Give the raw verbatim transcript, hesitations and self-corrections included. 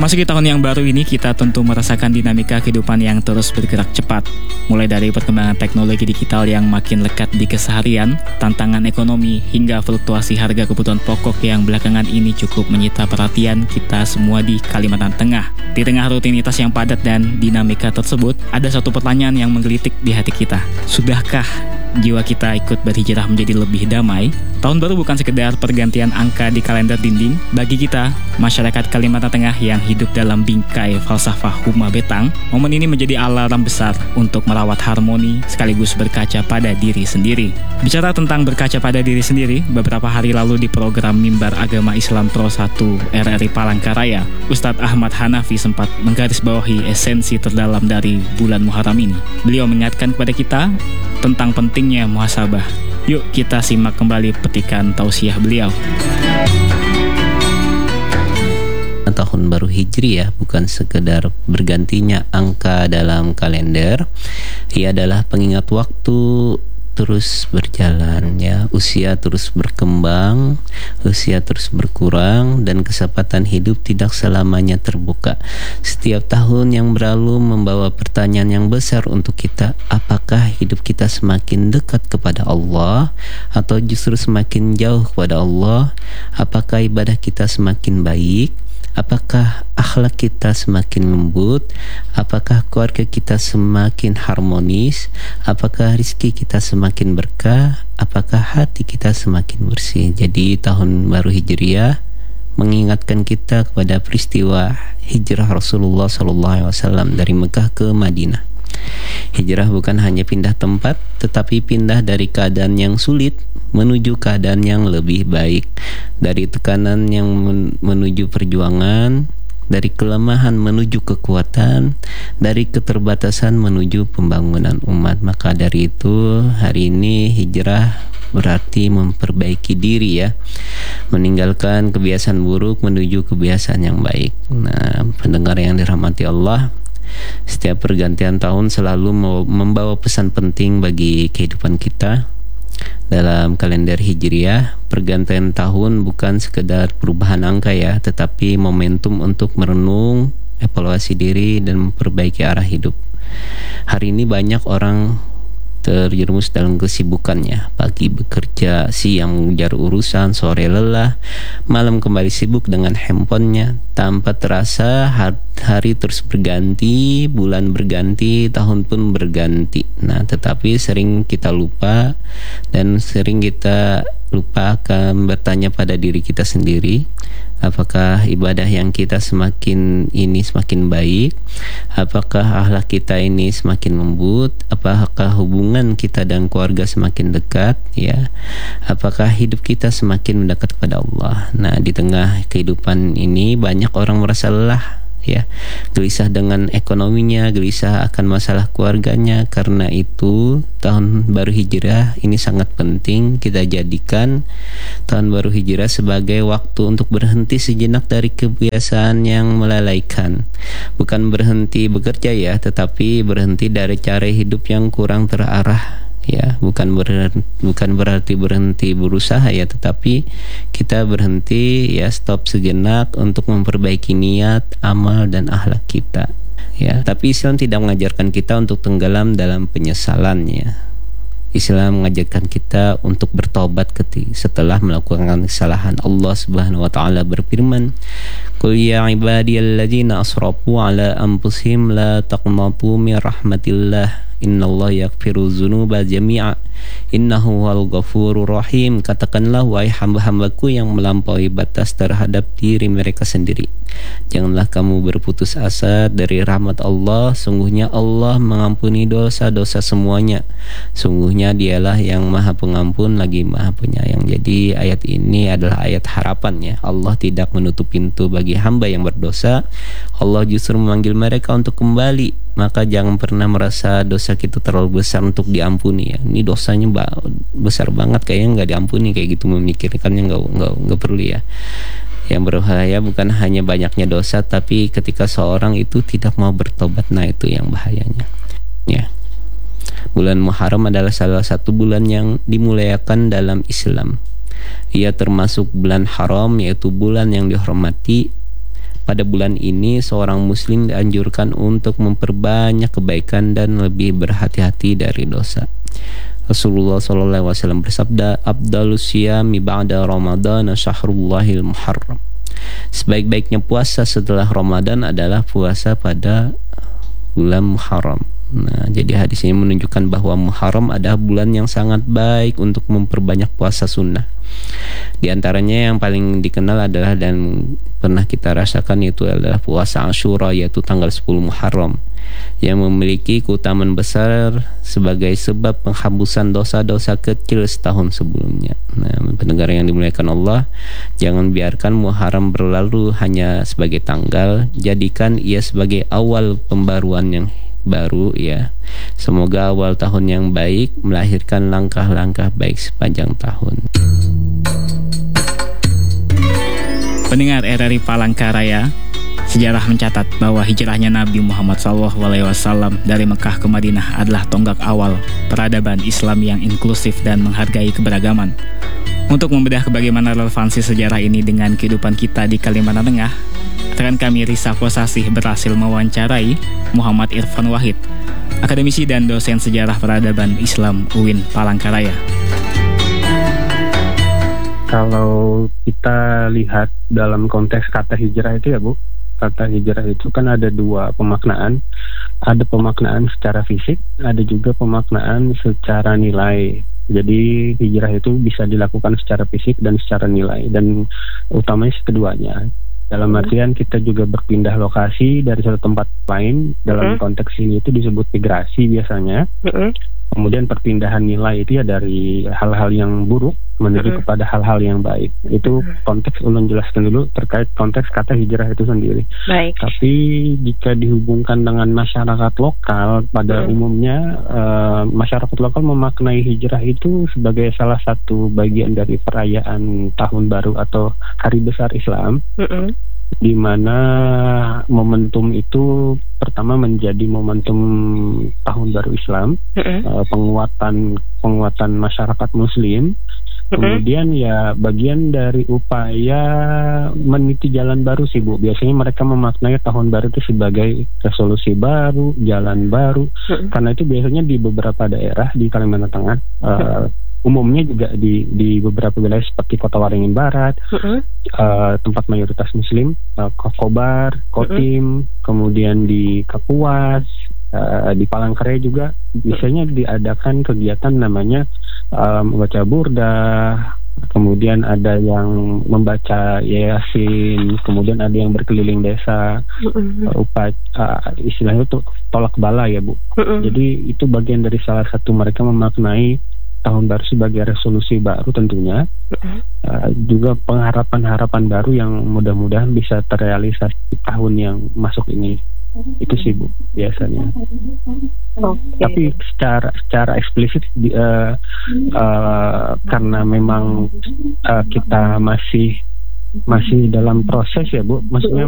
Memasuki tahun yang baru ini, kita tentu merasakan dinamika kehidupan yang terus bergerak cepat. Mulai dari perkembangan teknologi digital yang makin lekat di keseharian, tantangan ekonomi, hingga fluktuasi harga kebutuhan pokok yang belakangan ini cukup menyita perhatian kita semua di Kalimantan Tengah. Di tengah rutinitas yang padat dan dinamika tersebut, ada satu pertanyaan yang menggelitik di hati kita. Sudahkah jiwa kita ikut berhijrah menjadi lebih damai? Tahun baru bukan sekedar pergantian angka di kalender dinding. Bagi kita, masyarakat Kalimantan Tengah yang hidup dalam bingkai falsafah Huma Betang, momen ini menjadi alarm besar untuk merawat harmoni sekaligus berkaca pada diri sendiri. Bicara tentang berkaca pada diri sendiri, beberapa hari lalu di program Mimbar Agama Islam Pro satu R R I Palangkaraya, Ustadz Ahmad Hanafi sempat menggarisbawahi esensi terdalam dari bulan Muharram ini. Beliau mengingatkan kepada kita tentang pentingnya muhasabah. Yuk kita simak kembali petikan tausiah beliau. Tahun baru Hijriah bukan sekedar bergantinya angka dalam kalender, ia adalah pengingat waktu terus berjalan, ya, usia terus berkembang, usia terus berkurang, dan kesempatan hidup tidak selamanya terbuka. Setiap tahun yang berlalu membawa pertanyaan yang besar untuk kita. Apakah hidup kita semakin dekat kepada Allah atau justru semakin jauh kepada Allah? Apakah ibadah kita semakin baik? Apakah akhlak kita semakin lembut? Apakah keluarga kita semakin harmonis? Apakah rezeki kita semakin berkah? Apakah hati kita semakin bersih? Jadi tahun baru Hijriah mengingatkan kita kepada peristiwa hijrah Rasulullah shallallahu alaihi wasallam dari Mekah ke Madinah. Hijrah bukan hanya pindah tempat, tetapi pindah dari keadaan yang sulit menuju keadaan yang lebih baik, dari tekanan yang menuju perjuangan, dari kelemahan menuju kekuatan, dari keterbatasan menuju pembangunan umat. Maka dari itu hari ini hijrah berarti memperbaiki diri, ya, meninggalkan kebiasaan buruk menuju kebiasaan yang baik. Nah, pendengar yang dirahmati Allah, setiap pergantian tahun selalu membawa pesan penting bagi kehidupan kita. Dalam kalender Hijriah, pergantian tahun bukan sekedar perubahan angka, ya, tetapi momentum untuk merenung, evaluasi diri, dan memperbaiki arah hidup. Hari ini banyak orang terjerumus dalam kesibukannya. Pagi bekerja, siang mengejar urusan, sore lelah, malam kembali sibuk dengan handphonenya. Tanpa terasa hari terus berganti, bulan berganti, tahun pun berganti. Nah, tetapi sering kita lupa dan sering kita lupa akan bertanya pada diri kita sendiri. Apakah ibadah yang kita semakin ini semakin baik? Apakah akhlak kita ini semakin lembut? Apakah hubungan kita dan keluarga semakin dekat? Ya, apakah hidup kita semakin mendekat kepada Allah? Nah, di tengah kehidupan ini banyak orang merasa lelah, ya, gelisah dengan ekonominya, gelisah akan masalah keluarganya. Karena itu tahun baru Hijrah ini sangat penting kita jadikan tahun baru Hijrah sebagai waktu untuk berhenti sejenak dari kebiasaan yang melalaikan. Bukan berhenti bekerja, ya, tetapi berhenti dari cara hidup yang kurang terarah, ya. Bukan berhenti, bukan berarti berhenti berusaha, ya, tetapi kita berhenti, ya, stop sejenak untuk memperbaiki niat, amal, dan akhlak kita, ya. Tapi Islam tidak mengajarkan kita untuk tenggelam dalam penyesalannya. Islam mengajarkan kita untuk bertobat ketika setelah melakukan kesalahan. Allah Subhanahu wa taala berfirman, "Qul ya ibadiyalladzina asrafu ala anfusihim la taqnatu min rahmatillah. Innallaha yaghfiru dzunuba jami'a. Innahu huwal ghafurur rahim." Katakanlah, wahai hamba-hambaku yang melampaui batas terhadap diri mereka sendiri, janganlah kamu berputus asa dari rahmat Allah. Sungguhnya Allah mengampuni dosa-dosa semuanya. Sungguhnya Dialah yang Maha Pengampun lagi Maha Penyayang. Jadi ayat ini adalah ayat harapan, ya. Allah tidak menutup pintu bagi hamba yang berdosa. Allah justru memanggil mereka untuk kembali. Maka jangan pernah merasa dosa kita terlalu besar untuk diampuni, ya. Ini dosanya besar banget, kayaknya nggak diampuni, kayak gitu memikirkannya nggak nggak nggak perlu, ya. Yang berbahaya bukan hanya banyaknya dosa, tapi ketika seorang itu tidak mau bertobat. Nah, itu yang bahayanya, ya. Bulan Muharram adalah salah satu bulan yang dimuliakan dalam Islam. Ia termasuk bulan haram, yaitu bulan yang dihormati. pada bulan ini seorang muslim dianjurkan untuk memperbanyak kebaikan dan lebih berhati-hati dari dosa. Rasulullah shallallahu alaihi wasallam bersabda, "Afdalus siyami ba'da Ramadan syahrullahil muharram." Sebaik-baiknya puasa setelah Ramadan adalah puasa pada bulan Muharram. Nah, jadi hadis ini menunjukkan bahwa Muharram adalah bulan yang sangat baik untuk memperbanyak puasa sunnah. Di antaranya yang paling dikenal adalah dan pernah kita rasakan itu adalah puasa Asyura, yaitu tanggal sepuluh Muharram, yang memiliki keutamaan besar sebagai sebab penghapusan dosa-dosa kecil setahun sebelumnya. Nah, pendengar yang dimuliakan Allah, jangan biarkan Muharram berlalu hanya sebagai tanggal, jadikan ia sebagai awal pembaruan yang baru ya. Semoga awal tahun yang baik melahirkan langkah-langkah baik sepanjang tahun. Pendengar R R I Palangkaraya, sejarah mencatat bahwa hijrahnya Nabi Muhammad shallallahu alaihi wasallam dari Mekah ke Madinah adalah tonggak awal peradaban Islam yang inklusif dan menghargai keberagaman. Untuk membedah bagaimana relevansi sejarah ini dengan kehidupan kita di Kalimantan Tengah, rekan kami Risa Kosasih berhasil mewawancarai Muhammad Irfan Wahid, akademisi dan dosen sejarah peradaban Islam U I N Palangkaraya. Kalau kita lihat dalam konteks kata hijrah itu ya Bu, kata hijrah itu kan ada dua pemaknaan. Ada pemaknaan secara fisik, ada juga pemaknaan secara nilai. Jadi hijrah itu bisa dilakukan secara fisik dan secara nilai, dan utamanya keduanya. Dalam artian kita juga berpindah lokasi dari satu tempat lain. Dalam mm-hmm. konteks ini itu disebut migrasi biasanya. Mm-hmm. Kemudian perpindahan nilai itu ya dari hal-hal yang buruk menuju mm-hmm. kepada hal-hal yang baik. Itu konteks, ulun jelaskan dulu terkait konteks kata hijrah itu sendiri. Baik. Tapi jika dihubungkan dengan masyarakat lokal, pada mm-hmm. umumnya uh, masyarakat lokal memaknai hijrah itu sebagai salah satu bagian dari perayaan tahun baru atau hari besar Islam. Mm-hmm. Di mana momentum itu pertama menjadi momentum tahun baru Islam, mm-hmm. uh, penguatan penguatan masyarakat Muslim, mm-hmm. kemudian ya bagian dari upaya meniti jalan baru sih Bu. Biasanya mereka memaknai tahun baru itu sebagai resolusi baru, jalan baru, mm-hmm. karena itu biasanya di beberapa daerah di Kalimantan Tengah. Uh, mm-hmm. Umumnya juga di di beberapa wilayah seperti Kota Waringin Barat, mm-hmm. uh, tempat mayoritas Muslim, uh, Kobar, Kotim, mm-hmm. kemudian di Kapuas, uh, di Palangkaraya juga biasanya diadakan kegiatan namanya um, membaca burda, kemudian ada yang membaca Yasin, kemudian ada yang berkeliling desa, mm-hmm. uh, upaya uh, istilahnya itu tolak bala ya Bu. Mm-hmm. Jadi itu bagian dari salah satu mereka memaknai tahun baru sebagai resolusi baru tentunya, mm-hmm. uh, juga pengharapan-harapan baru yang mudah-mudahan bisa terrealisasi di tahun yang masuk ini. Itu sih Bu biasanya. Okay. Tapi secara secara eksplisit uh, uh, karena memang uh, kita masih masih dalam proses ya Bu, maksudnya